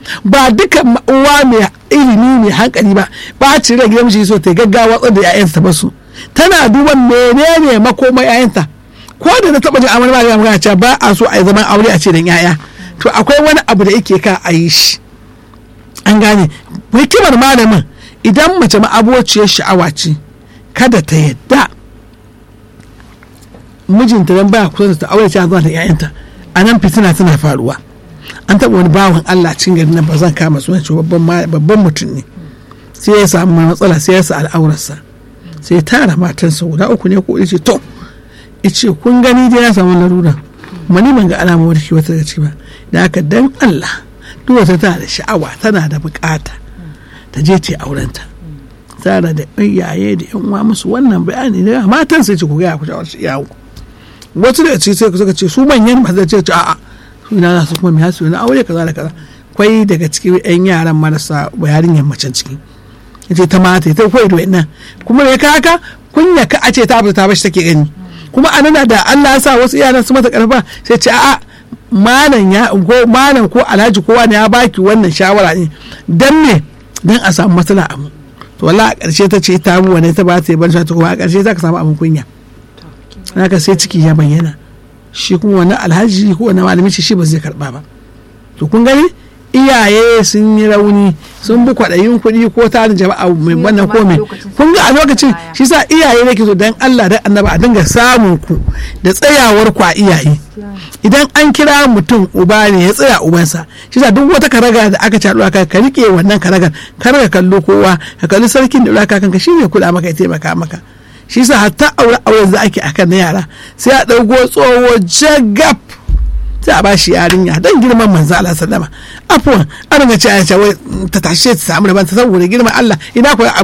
ba duka uwa mai ilimi mai hankali ba ɓacin rai gidan miji so ta gaggawa watsar da 'ya'yanta ba su tana duban menene makoma 'ya'yanta ko da na taɓa jin amarya ma ga magana cewa ba a so a yi zaman aure a ce dan 'ya'ya to akwai wani abu da yake ka a yi shi an gane hikimar malamin idan mace ma'abociyar sha'awa ce kada ta yadda mijinta dan baya kusa ta aure ta zuwa da 'ya'yanta a nan fitina tana faruwa an taɓa wani bawan Allah cin gari nan ba zan kama sunan shi babban mutum ne sai ya samu matsala sai ya sa al'aurarsa sai ya tara matansa guda 3 ne ko ce to ice kun gani dai ya samu larura mani ban ga alama wata wata daga ciki ba da haka dan Allah duk wata tana da sha'awa tana da bukata ta je ce aurenta tare da iyaye da yan uwa musu wannan bayani ne matan sai ce ku ga ku shawar yawo wasu daga ciki sai suka ce su manyan ba zai ce a'a su ina za su kuma mai hasu na aure kaza da kaza kwai daga cikin yan yaran marasa yarinyar macen ciki yace ta mata ta koyi da wannan kuma me ka haka kunya ka a ce ta ta bashi take gani kuma anana da Allah ya sa wasu yaran su mata karfa sai ce a'a malam ko alhaji kowa ne ya baki wannan shawara ne dan ne dan a samu matsala a mu to wallahi a ƙarshe ta ce ta mu wane ta ba ta yi barci ta kuma a ƙarshe za ka samu abin kunya naka sai ciki ya bayyana shi kuma wani alhaji ko wani malami shi ba zai karba ba to kun gani iyaye sun yi rauni sun bi kwaɗayin kuɗi ko tarin jama'a mai wannan ko mai kun ga a lokacin shi sa iyaye ne ke so dan Allah dan annaba a dinga samun ku da tsayawar ku a iyaye idan an kira mutum uba ne ya tsaya ubansa shi sa duk wata karaga da aka caɗu aka ka rike wannan karagar kar ka kallo kowa ka kalli sarkin da aka kanka shi ne kula maka ya taimaka maka shi sa hatta aure da ake akan na yara sai a ɗauko tsoho jagab sai a bashi yarinya dan girman manzo Allah sallama afwan an ga ce wai ta tashi ta samu rabanta saboda girman Allah ina ko